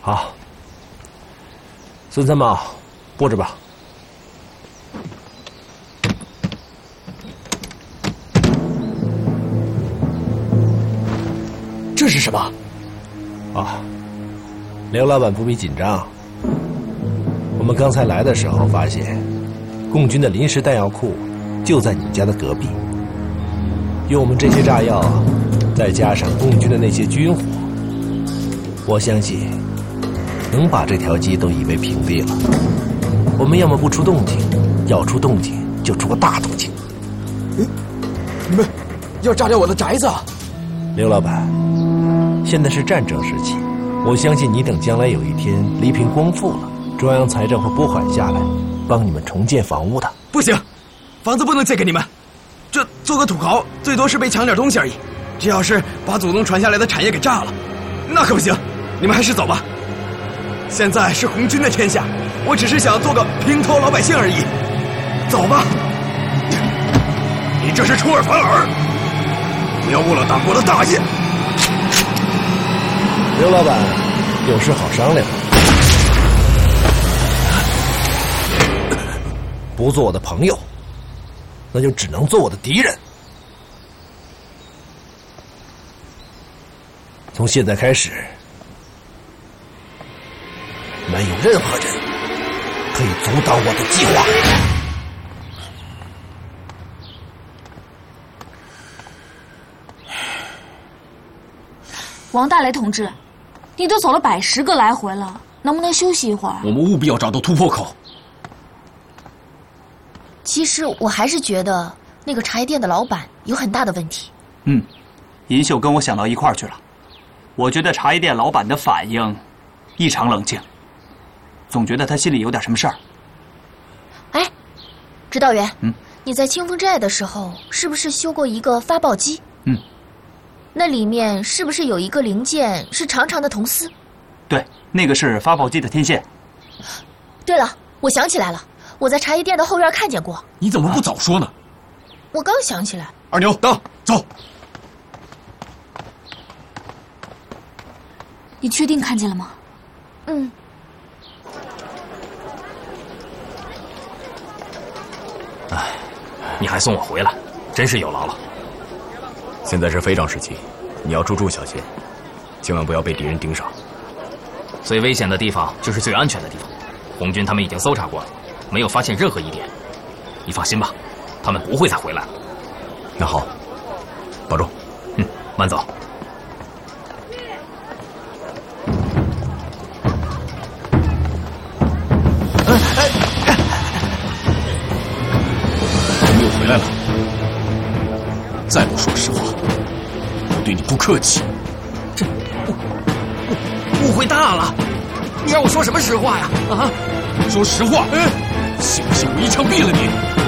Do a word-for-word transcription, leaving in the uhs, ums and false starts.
好，孙三毛，布置吧。 这是什么？ 啊，刘老板不必紧张。我们刚才来的时候发现，共军的临时弹药库就在你们家的隔壁。用我们这些炸药，再加上共军的那些军火，我相信能把这条街都夷为平地了。我们要么不出动静，要出动静就出个大动静。 嗯，你们要炸掉我的宅子？ 刘老板，现在是战争时期，我相信你等将来有一天黎平光复了，中央财政会拨款下来，帮你们重建房屋的。 不行，房子不能借给你们。这做个土豪，最多是被抢点东西而已。这要是把祖宗传下来的产业给炸了，那可不行。你们还是走吧。现在是红军的天下，我只是想做个平头老百姓而已。走吧。你这是出尔反尔，谬误了党国的大业。 刘老板，有事好商量。不做我的朋友，那就只能做我的敌人。从现在开始，没有任何人可以阻挡我的计划。 王大雷同志，你都走了百十个来回了，能不能休息一会儿？ 我们务必要找到突破口。 其实我还是觉得那个茶叶店的老板有很大的问题。 嗯，银秀跟我想到一块儿去了。我觉得茶叶店老板的反应异常冷静，总觉得他心里有点什么事儿。 哎，指导员， 嗯， 你在清风之爱的时候是不是修过一个发报机？ 嗯， 那里面是不是有一个零件是长长的铜丝？ 对，那个是发报机的天线。 对了，我想起来了，我在茶叶店的后院看见过。 你怎么不早说呢？ 我刚想起来。 二牛，到，走。 你确定看见了吗？ 嗯。 哎，你还送我回来，真是有劳了。现在是非常时期，你要处处小心，千万不要被敌人盯上。最危险的地方就是最安全的地方。红军他们已经搜查过了，没有发现任何疑点。你放心吧，他们不会再回来了。那好，保重。嗯，慢走。 我们又回来了。再不说实话，我对你不客气。 这误误会大了，你让我说什么实话呀？啊， 说实话，信不信我一枪毙了你？